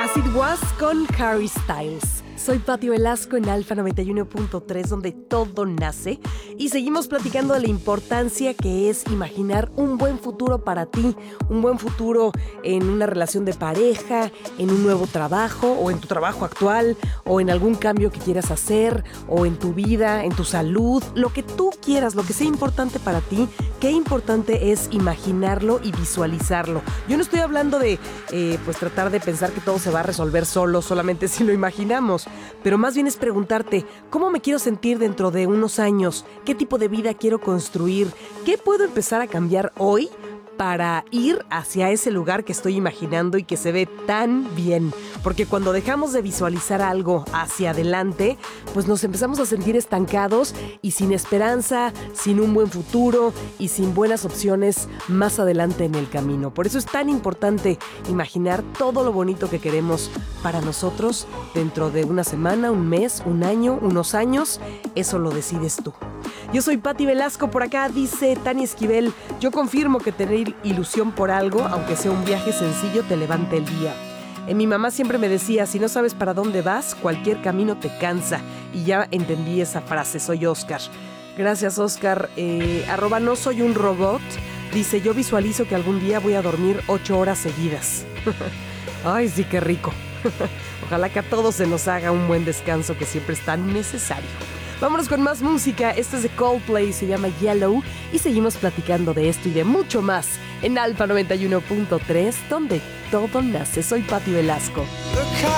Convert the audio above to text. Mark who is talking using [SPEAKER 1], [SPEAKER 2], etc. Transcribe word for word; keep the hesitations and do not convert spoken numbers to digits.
[SPEAKER 1] It Was con Harry Styles. Soy Pati Velasco en Alfa noventa y uno punto tres, donde todo nace, y seguimos platicando de la importancia que es imaginar un buen futuro para ti, un buen futuro en una relación de pareja, en un nuevo trabajo o en tu trabajo actual o en algún cambio que quieras hacer o en tu vida, en tu salud, lo que tú quieras, lo que sea importante para ti. Qué importante es imaginarlo y visualizarlo. Yo no estoy hablando de eh, pues tratar de pensar que todo se va a resolver solo, solamente si lo imaginamos, pero más bien es preguntarte, ¿cómo me quiero sentir dentro de unos años? ¿Qué tipo de vida quiero construir? ¿Qué puedo empezar a cambiar hoy para ir hacia ese lugar que estoy imaginando y que se ve tan bien? Porque cuando dejamos de visualizar algo hacia adelante, pues nos empezamos a sentir estancados y sin esperanza, sin un buen futuro y sin buenas opciones más adelante en el camino. Por eso es tan importante imaginar todo lo bonito que queremos para nosotros dentro de una semana, un mes, un año, unos años. Eso lo decides tú. Yo soy Pati Velasco, por acá dice Tania Esquivel: yo confirmo que tener ilusión por algo, aunque sea un viaje sencillo, te levanta el día. Eh, mi mamá siempre me decía, si no sabes para dónde vas, cualquier camino te cansa. Y ya entendí esa frase. Soy Oscar. Gracias, Oscar. Eh, arroba no soy un robot. Dice, yo visualizo que algún día voy a dormir ocho horas seguidas. Ay, sí, qué rico. Ojalá que a todos se nos haga un buen descanso, que siempre es tan necesario. Vámonos con más música. Esto es de Coldplay, se llama Yellow, y seguimos platicando de esto y de mucho más en Alfa noventa y uno punto tres, donde todo nace. Soy Pati Velasco.
[SPEAKER 2] Look